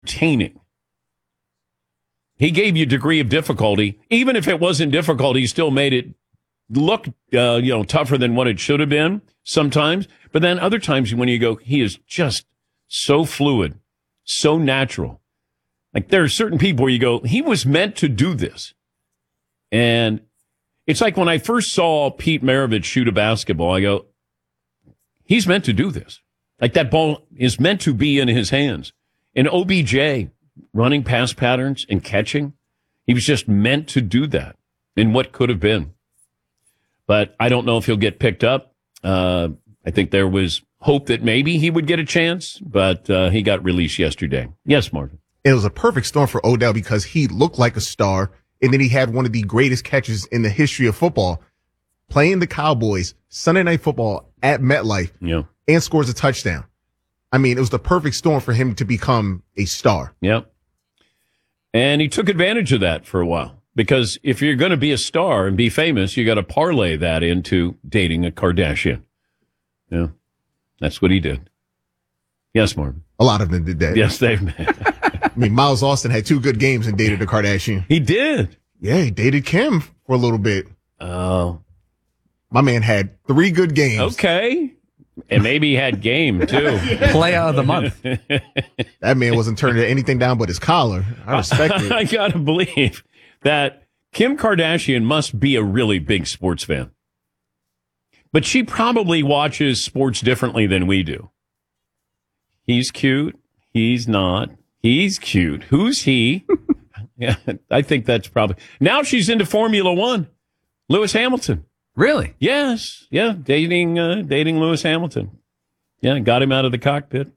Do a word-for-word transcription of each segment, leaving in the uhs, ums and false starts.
entertaining. He gave you a degree of difficulty. Even if it wasn't difficult, he still made it look, uh, you know, tougher than what it should have been sometimes. But then other times when you go, he is just so fluid, so natural. Like there are certain people where you go, he was meant to do this. And it's like when I first saw Pete Maravich shoot a basketball, I go, he's meant to do this. Like that ball is meant to be in his hands. And O B J running pass patterns and catching, he was just meant to do that in what could have been. But I don't know if he'll get picked up. Uh, I think there was hope that maybe he would get a chance, but uh, he got released yesterday. Yes, Martin. It was a perfect storm for Odell because he looked like a star, and then he had one of the greatest catches in the history of football, playing the Cowboys Sunday Night Football at MetLife, yeah, and scores a touchdown. I mean, it was the perfect storm for him to become a star. Yep. And he took advantage of that for a while. Because if you're going to be a star and be famous, you got to parlay that into dating a Kardashian. Yeah, that's what he did. Yes, Marvin. A lot of them did that. Yes, they've. I mean, Miles Austin had two good games and dated a Kardashian. He did. Yeah, he dated Kim for a little bit. Oh, my man had three good games. Okay, and maybe he had game too. Player of the month. That man wasn't turning anything down but his collar. I respect it. I gotta believe that Kim Kardashian must be a really big sports fan. But she probably watches sports differently than we do. He's cute. He's not. He's cute. Who's he? Yeah, I think that's probably. Now she's into Formula One. Lewis Hamilton. Really? Yes. Yeah, dating uh, dating Lewis Hamilton. Yeah, got him out of the cockpit.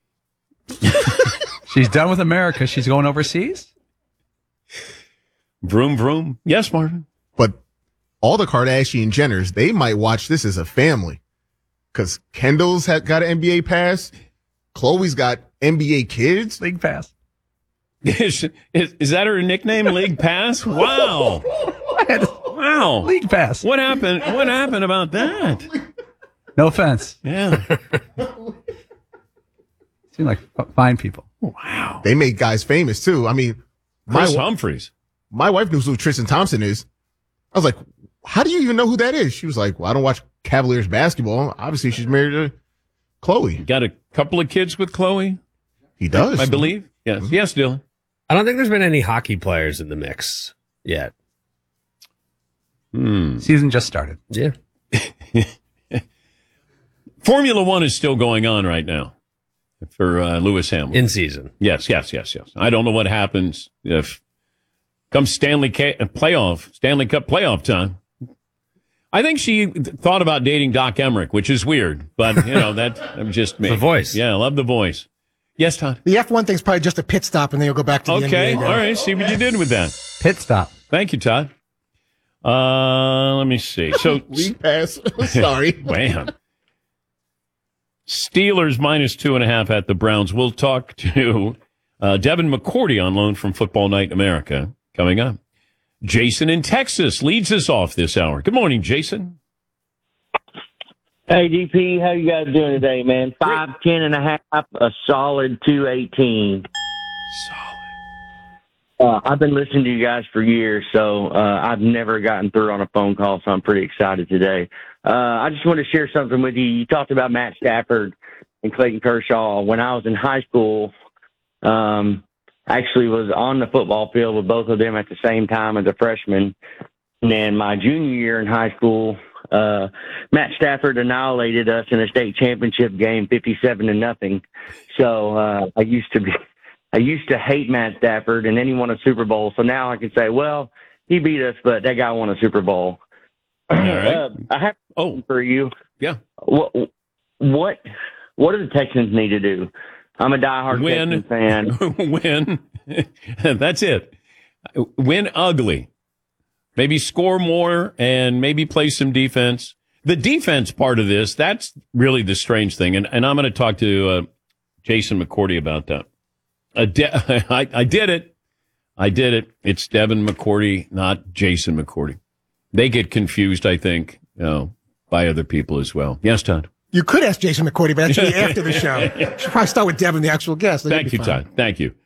She's done with America. She's going overseas? Vroom, vroom. Yes, Marvin. But all the Kardashian Jenners, they might watch this as a family. Because Kendall's had, got an N B A pass. Khloe's got N B A kids. League pass. Is, is, is that her nickname, League Pass? Wow. Wow. League pass. What happened? What happened about that? No offense. Yeah. Seem like f- fine people. Wow. They make guys famous, too. I mean, Chris my, Humphries. My wife knows who Tristan Thompson is. I was like, how do you even know who that is? She was like, well, I don't watch Cavaliers basketball. Obviously, she's married to Khloe. Got a couple of kids with Khloe? He does. I believe. Yes. Mm-hmm. Yes, Dylan. I don't think there's been any hockey players in the mix yet. Hmm. Season just started. Yeah. Formula One is still going on right now for uh, Lewis Hamilton. In season. Yes, yes, yes, yes. I don't know what happens if comes Stanley K- playoff, Stanley Cup playoff time. I think she thought about dating Doc Emmerich, which is weird, but you know that I'm just me. The voice. Yeah, I love the voice. Yes, Todd. The F one thing's probably just a pit stop, and then you'll go back to the okay. N B A. Okay, all right. See what you did with that. Pit stop. Thank you, Todd. Uh, let me see. So League pass. Sorry. Man. Steelers minus two and a half at the Browns. We'll talk to uh, Devin McCourty on loan from Football Night in America coming up. Jason in Texas leads us off this hour. Good morning, Jason. Hey, D P, how you guys doing today, man? Five, ten and a half, a solid two eighteen. Solid. Uh, I've been listening to you guys for years, so uh, I've never gotten through on a phone call, so I'm pretty excited today. Uh, I just want to share something with you. You talked about Matt Stafford and Clayton Kershaw. When I was in high school, um, actually was on the football field with both of them at the same time as a freshman. And then my junior year in high school, uh, Matt Stafford annihilated us in a state championship game, fifty-seven to nothing. So, uh, I used to be, I used to hate Matt Stafford, and then he won a Super Bowl. So now I can say, well, he beat us, but that guy won a Super Bowl. All right. Uh, I have a question for you. Yeah. What, what, what do the Texans need to do? I'm a diehard Win. Texans fan. Win. That's it. Win ugly. Maybe score more and maybe play some defense. The defense part of this, that's really the strange thing. And, and I'm going to talk to uh, Jason McCourty about that. Uh, de- I, I did it. I did it. It's Devin McCourty, not Jason McCourty. They get confused, I think, you know, by other people as well. Yes, Todd. You could ask Jason McCourty, but that's really after the show. You should probably start with Devin, the actual guest. Thank you, Todd. Thank you.